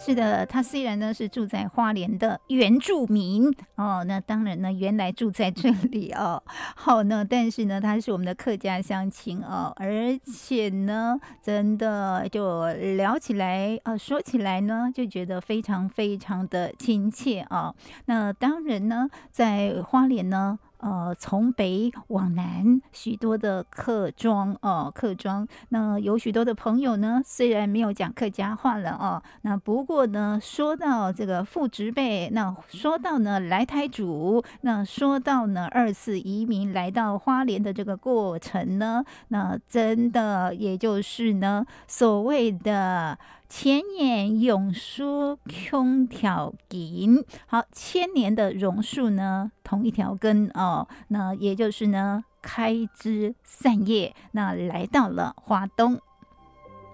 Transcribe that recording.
是的，他虽然呢是住在花莲的原住民哦，那当然呢原来住在这里哦，好呢，但是呢他是我们的客家乡亲哦，而且呢真的就聊起来说起来呢就觉得非常非常的亲切啊。那当然呢，在花莲呢。从北往南，许多的客庄哦，客庄。那有许多的朋友呢，虽然没有讲客家话了哦，那不过呢，说到这个父执辈，那说到呢来台主，那说到呢二次移民来到花莲的这个过程呢，那真的也就是呢所谓的。千年榕树空条根，好，千年的榕树呢，同一条根哦，那也就是呢，开枝散叶，那来到了花东。